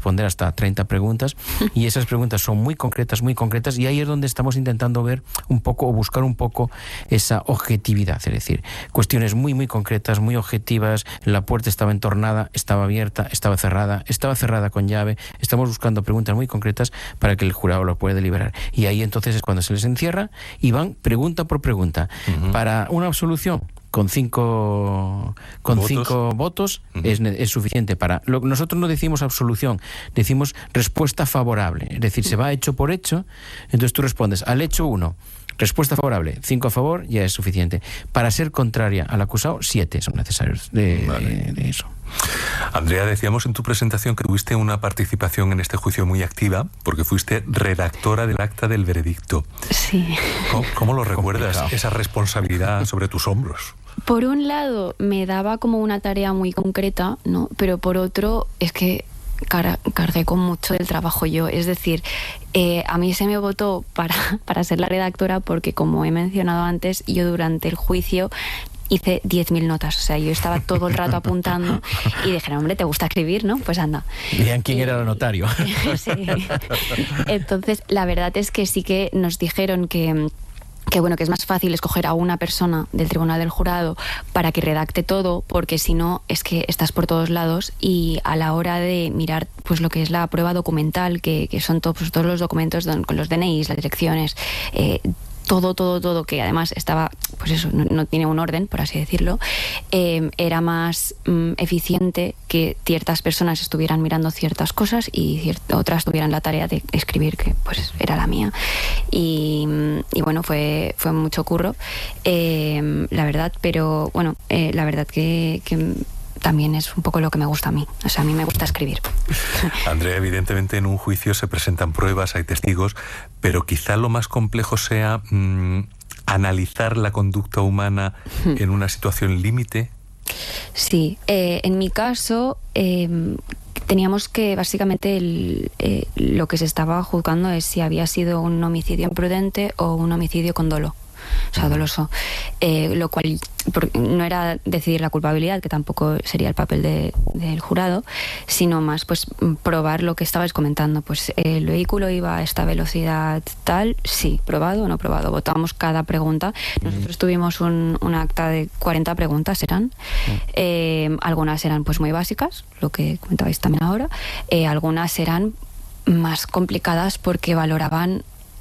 responder hasta 30 preguntas, y esas preguntas son muy concretas, y ahí es donde estamos intentando ver un poco, o buscar un poco esa objetividad, es decir, cuestiones muy concretas, muy objetivas. La puerta estaba entornada, estaba abierta, estaba cerrada con llave. Estamos buscando preguntas muy concretas para que el jurado lo pueda deliberar. Y ahí entonces es cuando se les encierra y van pregunta por pregunta. Para una absolución con cinco votos es suficiente para... Nosotros no decimos absolución, decimos respuesta favorable. Es decir, se va hecho por hecho, entonces tú respondes al hecho 1, respuesta favorable, 5 a favor, ya es suficiente. Para ser contraria al acusado, 7 son necesarios de eso. Andrea, decíamos en tu presentación que tuviste una participación en este juicio muy activa, porque fuiste redactora del acta del veredicto. Sí. ¿Cómo lo recuerdas, esa responsabilidad sobre tus hombros? Por un lado, me daba como una tarea muy concreta, ¿no? Pero por otro, es que cargué con mucho del trabajo yo. Es decir, a mí se me votó para ser la redactora porque, como he mencionado antes, yo durante el juicio hice 10.000 notas. O sea, yo estaba todo el rato apuntando y dijeron, hombre, ¿te gusta escribir, no? Pues anda. Vean quién era el notario. Sí. Entonces, la verdad es que sí que nos dijeron que es más fácil escoger a una persona del Tribunal del Jurado para que redacte todo, porque si no es que estás por todos lados, y a la hora de mirar pues lo que es la prueba documental, que son todos los documentos con los DNIs, las direcciones, todo, que además estaba, pues eso, no tiene un orden, por así decirlo, era más eficiente que ciertas personas estuvieran mirando ciertas cosas y otras tuvieran la tarea de escribir, que pues era la mía. Y bueno, fue mucho curro, la verdad, pero bueno, la verdad que también es un poco lo que me gusta a mí. O sea, a mí me gusta escribir. Andrea, evidentemente en un juicio se presentan pruebas, hay testigos, pero quizá lo más complejo sea analizar la conducta humana en una situación límite. Sí, en mi caso teníamos que básicamente lo que se estaba juzgando es si había sido un homicidio imprudente o un homicidio con dolo. O sea, doloso, lo cual no era decidir la culpabilidad, que tampoco sería el papel del jurado, sino más pues probar lo que estabais comentando. Pues el vehículo iba a esta velocidad tal, sí, probado o no probado. Votamos cada pregunta. Nosotros tuvimos un acta de 40 preguntas, eran. Algunas eran pues muy básicas, lo que comentabais también ahora. Algunas eran más complicadas porque valoraban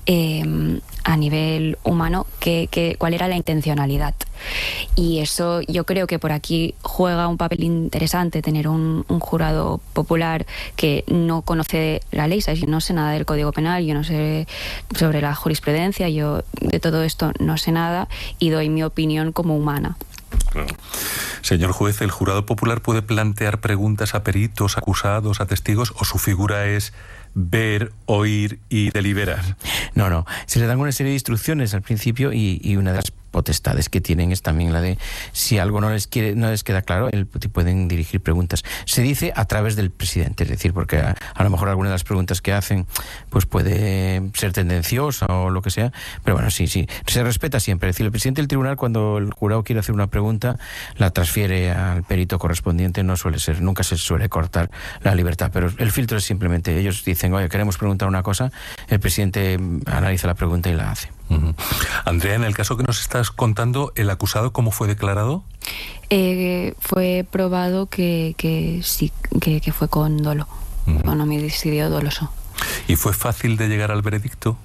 a nivel humano cuál era la intencionalidad, y eso yo creo que por aquí juega un papel interesante, tener un jurado popular que no conoce la ley. ¿Sabes? Yo no sé nada del Código Penal, yo no sé sobre la jurisprudencia, yo de todo esto no sé nada y doy mi opinión como humana. Claro. Señor juez, ¿el jurado popular puede plantear preguntas a peritos, acusados, a testigos, o su figura es ver, oír y deliberar? No. Se le dan una serie de instrucciones al principio y una de las potestades que tienen es también la de, si algo no les queda claro, pueden dirigir preguntas. Se dice a través del presidente, es decir, porque a lo mejor alguna de las preguntas que hacen pues puede ser tendenciosa o lo que sea, pero bueno, sí, se respeta siempre. Es decir, el presidente del tribunal, cuando el jurado quiere hacer una pregunta, la transfiere al perito correspondiente, nunca se suele cortar la libertad, pero el filtro es simplemente, ellos dicen, oye, queremos preguntar una cosa, el presidente analiza la pregunta y la hace. Andrea, en el caso que nos estás contando, ¿el acusado cómo fue declarado? Fue probado que sí, que fue con dolo, con homicidio doloso. ¿Y fue fácil de llegar al veredicto?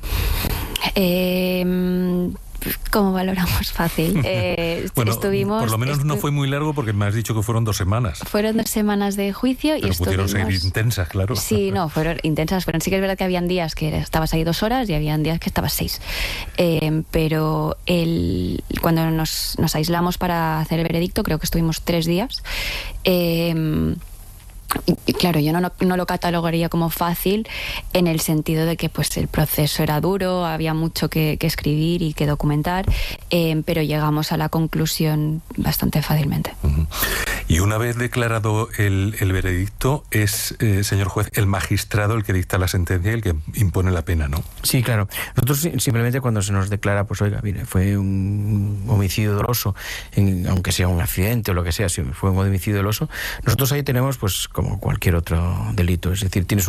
¿Cómo valoramos fácil? Bueno, estuvimos... por lo menos no fue muy largo, porque me has dicho que fueron 2 semanas. Fueron 2 semanas de juicio. Pero pudieron ser intensas, claro. Sí, no, fueron intensas. Sí que es verdad que habían días que estabas ahí 2 horas y habían días que estabas 6. Pero cuando nos aislamos para hacer el veredicto, creo que estuvimos 3 días. Y claro, yo no lo catalogaría como fácil, en el sentido de que pues el proceso era duro, había mucho que escribir y que documentar, pero llegamos a la conclusión bastante fácilmente. Y una vez declarado el veredicto, es, señor juez, el magistrado el que dicta la sentencia y el que impone la pena, ¿no? Sí, claro. Nosotros simplemente, cuando se nos declara, pues oiga, mire, fue un homicidio doloso, aunque sea un accidente o lo que sea, si fue un homicidio doloso, nosotros ahí tenemos, pues como cualquier otro delito, es decir, tienes